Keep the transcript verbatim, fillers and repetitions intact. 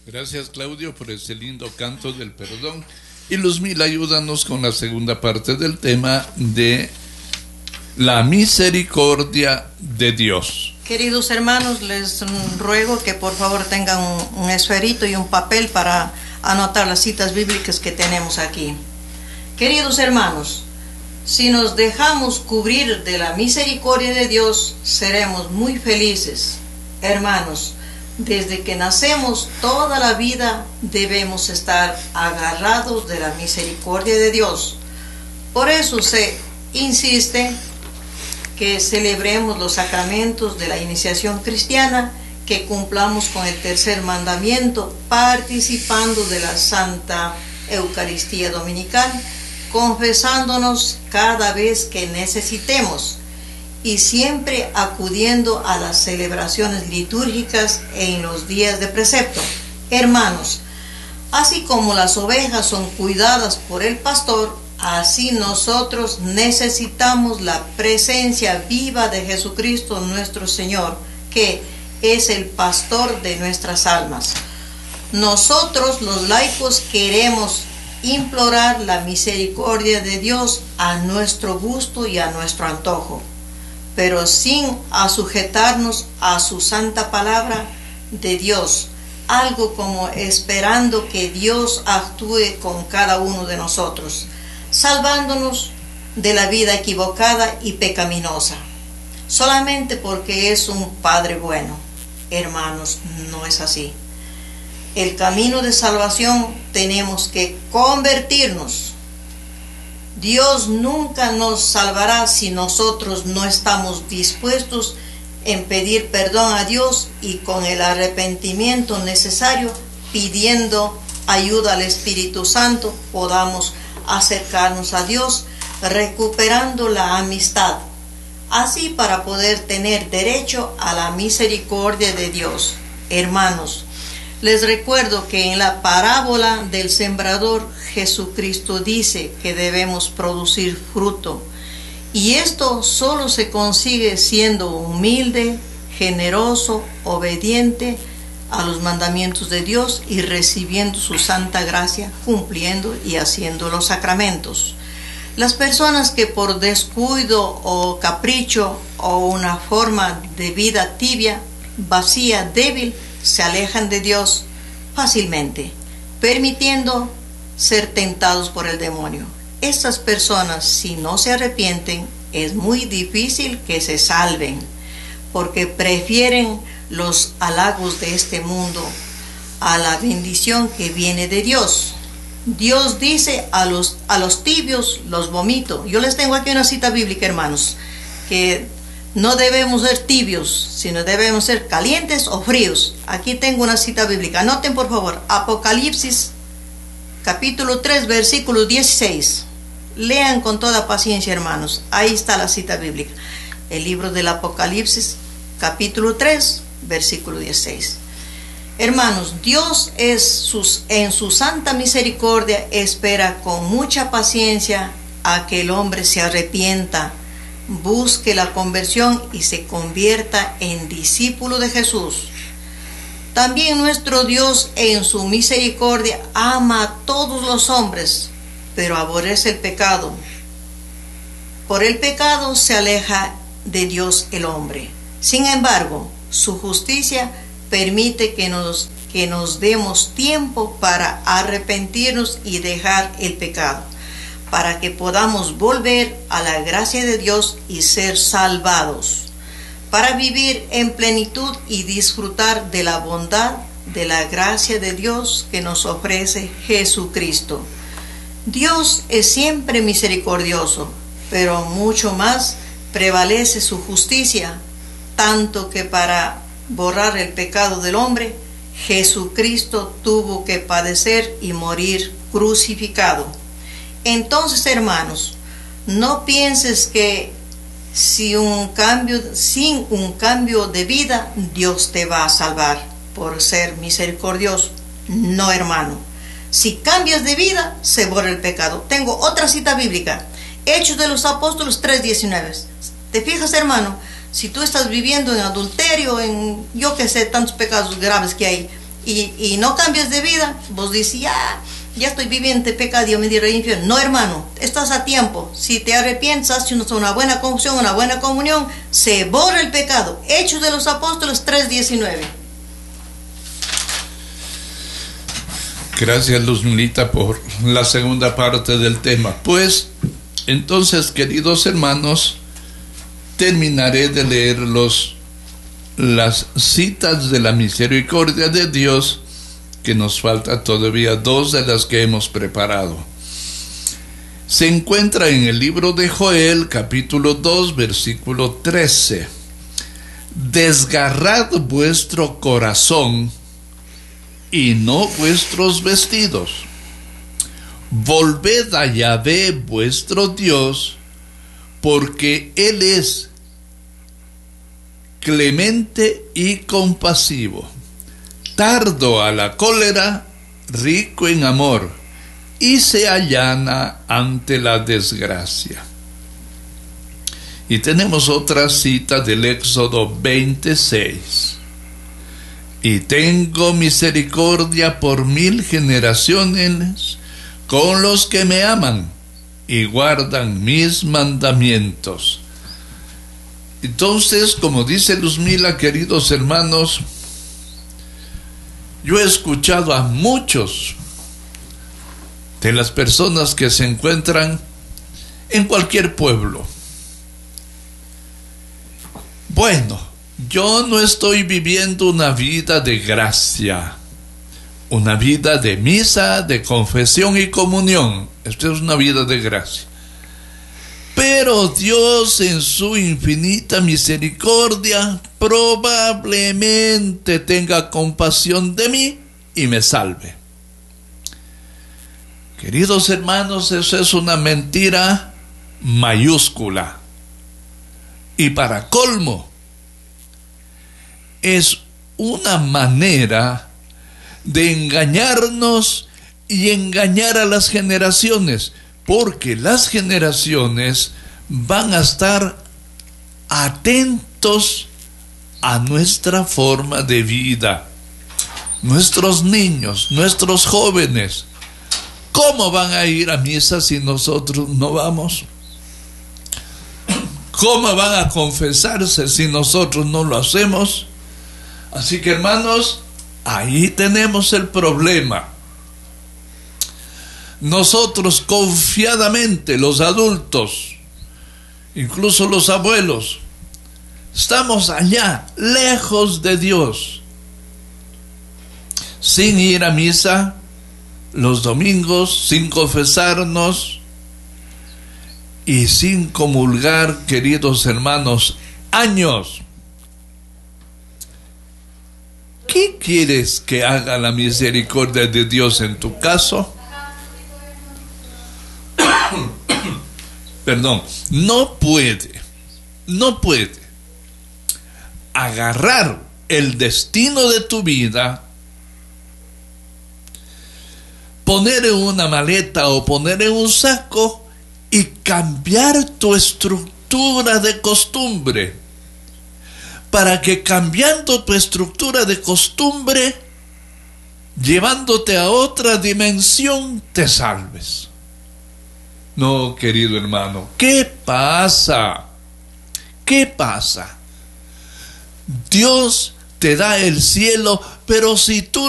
Gracias, Claudio, por ese lindo canto del perdón. Y Luzmila, ayúdanos con la segunda parte del tema de la misericordia de Dios. Queridos hermanos, les ruego que por favor tengan un, un esferito y un papel para anotar las citas bíblicas que tenemos aquí. Queridos hermanos, si nos dejamos cubrir de la misericordia de Dios, seremos muy felices. Hermanos, desde que nacemos toda la vida debemos estar agarrados de la misericordia de Dios. Por eso se insiste que celebremos los sacramentos de la iniciación cristiana, que cumplamos con el tercer mandamiento, participando de la Santa Eucaristía Dominical, confesándonos cada vez que necesitemos y siempre acudiendo a las celebraciones litúrgicas en los días de precepto. Hermanos, así como las ovejas son cuidadas por el pastor, así nosotros necesitamos la presencia viva de Jesucristo nuestro Señor, que es el pastor de nuestras almas. Nosotros los laicos queremos implorar la misericordia de Dios a nuestro gusto y a nuestro antojo, pero sin sujetarnos a su santa palabra de Dios, algo como esperando que Dios actúe con cada uno de nosotros, salvándonos de la vida equivocada y pecaminosa, solamente porque es un Padre bueno. Hermanos, no es así. El camino de salvación tenemos que convertirnos. Dios nunca nos salvará si nosotros no estamos dispuestos en pedir perdón a Dios y con el arrepentimiento necesario, pidiendo ayuda al Espíritu Santo, podamos acercarnos a Dios, recuperando la amistad, así para poder tener derecho a la misericordia de Dios. Hermanos, les recuerdo que en la parábola del sembrador, Jesucristo dice que debemos producir fruto, y esto solo se consigue siendo humilde, generoso, obediente a los mandamientos de Dios y recibiendo su santa gracia, cumpliendo y haciendo los sacramentos. Las personas que por descuido o capricho o una forma de vida tibia, vacía, débil, se alejan de Dios fácilmente, permitiendo ser tentados por el demonio. Estas personas, si no se arrepienten, es muy difícil que se salven, porque prefieren los halagos de este mundo a la bendición que viene de Dios. Dios dice a los, a los tibios los vomito. Yo les tengo aquí una cita bíblica, hermanos, que no debemos ser tibios, sino debemos ser calientes o fríos. Aquí tengo una cita bíblica. Anoten por favor, Apocalipsis capítulo tres, versículo dieciséis. Lean con toda paciencia, hermanos. Ahí está la cita bíblica. El libro del Apocalipsis capítulo tres, versículo dieciséis. Hermanos, Dios es sus, en su santa misericordia espera con mucha paciencia a que el hombre se arrepienta, busque la conversión y se convierta en discípulo de Jesús. También nuestro Dios en su misericordia ama a todos los hombres, pero aborrece el pecado. Por el pecado se aleja de Dios el hombre. Sin embargo, su justicia permite que nos, que nos demos tiempo para arrepentirnos y dejar el pecado, para que podamos volver a la gracia de Dios y ser salvados, para vivir en plenitud y disfrutar de la bondad, de la gracia de Dios que nos ofrece Jesucristo. Dios es siempre misericordioso, pero mucho más prevalece su justicia, tanto que para borrar el pecado del hombre, Jesucristo tuvo que padecer y morir crucificado. Entonces, hermanos, no pienses que si un cambio, sin un cambio de vida, Dios te va a salvar por ser misericordioso. No, hermano. Si cambias de vida, se borra el pecado. Tengo otra cita bíblica. Hechos de los Apóstoles tres diecinueve. ¿Te fijas, hermano? Si tú estás viviendo en adulterio, en yo que sé, tantos pecados graves que hay, y, y no cambias de vida, vos dices, ya, ya estoy viviendo pecado, Dios me dirá al infierno. No, hermano, estás a tiempo. Si te arrepientes, haces una buena confesión, una buena comunión, se borra el pecado. Hechos de los Apóstoles tres diecinueve. Gracias, Luzmilita, por la segunda parte del tema. Pues, entonces, queridos hermanos, terminaré de leer los, las citas de la misericordia de Dios, que nos falta todavía dos de las que hemos preparado. Se encuentra en el libro de Joel, capítulo dos, versículo trece. Desgarrad vuestro corazón y no vuestros vestidos. Volved a Yahvé vuestro Dios, porque Él es clemente y compasivo, tardo a la cólera, rico en amor, y se allana ante la desgracia. Y tenemos otra cita del Éxodo veintiséis. Y tengo misericordia por mil generaciones con los que me aman y guardan mis mandamientos. Entonces, como dice Luzmila, queridos hermanos, yo he escuchado a muchos de las personas que se encuentran en cualquier pueblo. Bueno, yo no estoy viviendo una vida de gracia, una vida de misa, de confesión y comunión. Esto es una vida de gracia. Pero Dios, en su infinita misericordia, probablemente tenga compasión de mí y me salve. Queridos hermanos, eso es una mentira mayúscula. Y para colmo, es una manera de engañarnos y engañar a las generaciones, porque las generaciones van a estar atentos a nuestra forma de vida. Nuestros niños, nuestros jóvenes, ¿cómo van a ir a misa si nosotros no vamos? ¿Cómo van a confesarse si nosotros no lo hacemos? Así que, hermanos, ahí tenemos el problema. Nosotros confiadamente, los adultos, incluso los abuelos, estamos allá, lejos de Dios, sin ir a misa los domingos, sin confesarnos y sin comulgar, queridos hermanos, años. ¿Qué quieres que haga la misericordia de Dios en tu caso? Perdón, no puede, no puede agarrar el destino de tu vida, poner en una maleta o poner en un saco y cambiar tu estructura de costumbre, para que cambiando tu estructura de costumbre, llevándote a otra dimensión, te salves. No, querido hermano, ¿qué pasa? ¿Qué pasa? Dios te da el cielo, pero si tú